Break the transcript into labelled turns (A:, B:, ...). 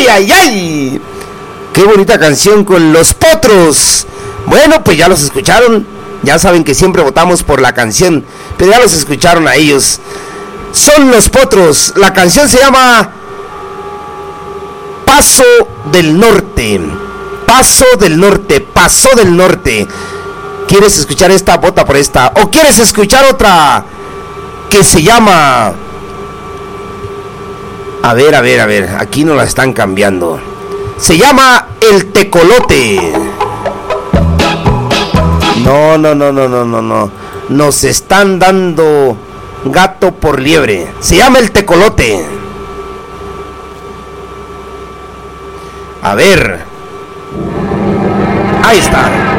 A: ¡Ay, ay, ay! ¡Qué bonita canción con Los Potros! Bueno, pues ya los escucharon. Ya saben que siempre votamos por la canción, pero ya los escucharon a ellos. Son Los Potros. La canción se llama Paso del Norte. Paso del Norte, Paso del Norte. ¿Quieres escuchar esta? Vota por esta. ¿O quieres escuchar otra que se llama... A ver, aquí nos la están cambiando. Se llama El Tecolote. No. Nos están dando gato por liebre. Se llama El Tecolote. A ver. Ahí está.